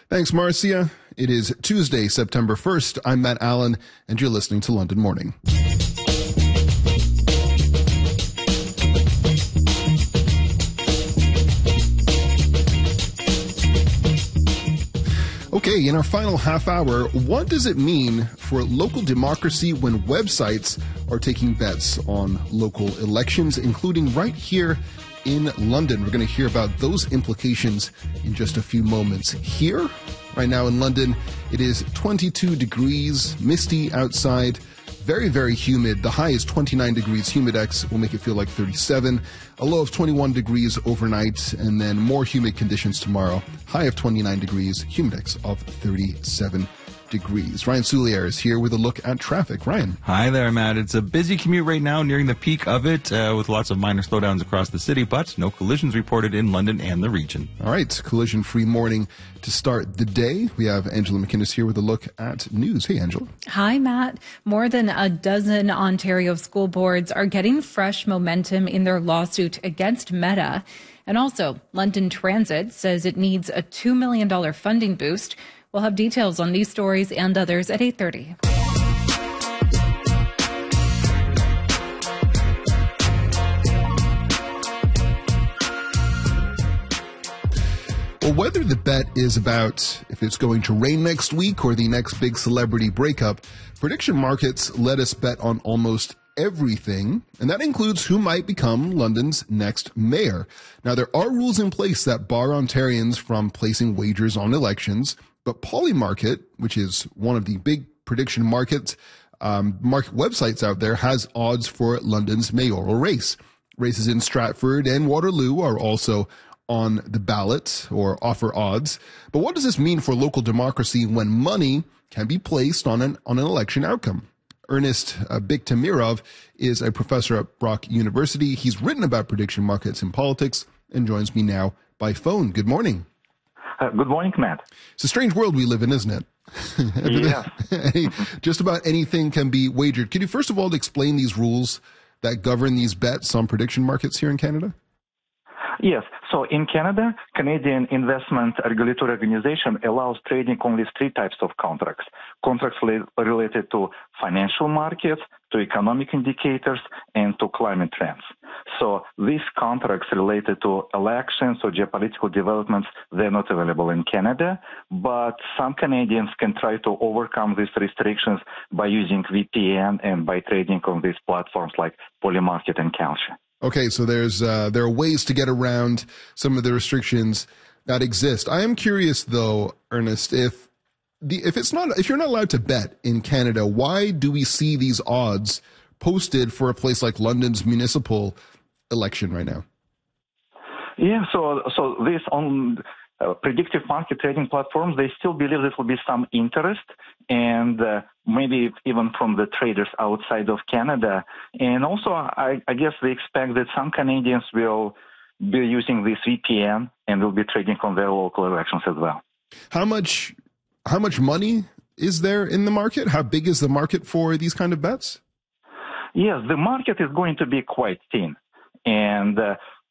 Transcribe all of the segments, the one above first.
Thanks, Marcia. It is Tuesday, September 1st. I'm Matt Allen, and you're listening to London Morning. Okay, in our final half hour, what does it mean for local democracy when websites are taking bets on local elections, including right here in London? We're going to hear about those implications in just a few moments. Here, right now in London, it is 22 degrees, misty outside, very, very humid. The high is 29 degrees. Humidex will make it feel like 37. A low of 21 degrees overnight, and then more humid conditions tomorrow. High of 29 degrees, humidex of 37 degrees. Ryan Soulier is here with a look at traffic. Ryan. Hi there, Matt. It's a busy commute right now, nearing the peak of it, with lots of minor slowdowns across the city, but no collisions reported in London and the region. All right, collision-free morning to start the day. We have Angela McInnes here with a look at news. Hey, Angela. Hi, Matt. More than a dozen Ontario school boards are getting fresh momentum in their lawsuit against Meta. And also, London Transit says it needs a $2 million funding boost. We'll have details on these stories and others at 8:30. Well, whether the bet is about if it's going to rain next week or the next big celebrity breakup, prediction markets let us bet on almost everything, and that includes who might become London's next mayor. Now, there are rules in place that bar Ontarians from placing wagers on elections, but Polymarket, which is one of the big prediction market websites out there, has odds for London's mayoral race. Races in Stratford and Waterloo are also on the ballot or offer odds. But what does this mean for local democracy when money can be placed on an election outcome? Ernest Biktamirov is a professor at Brock University. He's written about prediction markets in politics and joins me now by phone. Good morning. Good morning, Matt. It's a strange world we live in, isn't it? Yeah. Just about anything can be wagered. Can you first of all explain these rules that govern these bets on prediction markets here in Canada? Yes. So in Canada, Canadian Investment Regulatory Organization allows trading only three types of contracts. Contracts related to financial markets, to economic indicators, and to climate trends. So these contracts related to elections or geopolitical developments, they're not available in Canada, but some Canadians can try to overcome these restrictions by using VPN and by trading on these platforms like Polymarket and Kalshi. Okay, so there are ways to get around some of the restrictions that exist. I am curious, though, Ernest, if you're not allowed to bet in Canada, why do we see these odds posted for a place like London's municipal election right now? Yeah, so this on predictive market trading platforms, they still believe there will be some interest, and maybe even from the traders outside of Canada. And also, I guess they expect that some Canadians will be using this VPN and will be trading on their local elections as well. How much money is there in the market? How big is the market for these kind of bets? Yes, the market is going to be quite thin. And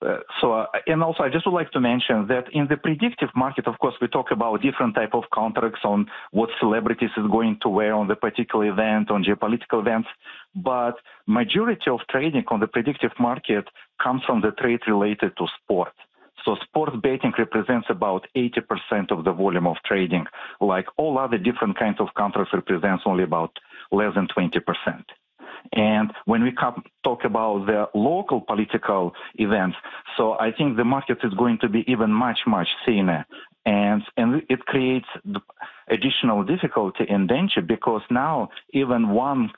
and also I just would like to mention that in the predictive market, of course, we talk about different type of contracts on what celebrities is going to wear on the particular event, on geopolitical events, but majority of trading on the predictive market comes from the trade related to sport. So sports betting represents about 80% of the volume of trading, like all other different kinds of contracts represents only about less than 20%. And when we talk about the local political events, so I think the market is going to be even much, much thinner. And it creates additional difficulty and danger because now even one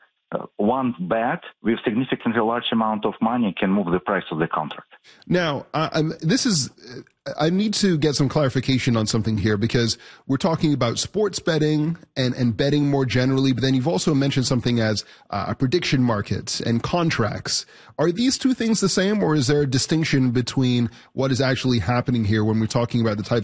bet with significantly large amount of money can move the price of the contract. Now, I need to get some clarification on something here because we're talking about sports betting and betting more generally, but then you've also mentioned something as a prediction market and contracts. Are these two things the same, or is there a distinction between what is actually happening here when we're talking about the types